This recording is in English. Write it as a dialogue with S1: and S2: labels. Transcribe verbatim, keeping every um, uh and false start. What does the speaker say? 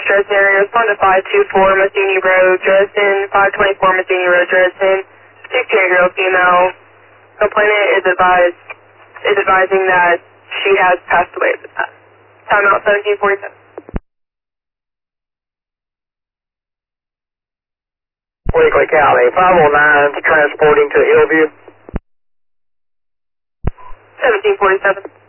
S1: Dresden area. Respond to five two four Matheny Road, Dresden, five twenty-four Matheny Road, Dresden. sixteen-year-old female complainant is advised is advising that she has passed away at the time. Timeout seventeen forty-seven.
S2: Weekly County, five oh nine transporting to Hillview.
S1: seventeen forty-seven.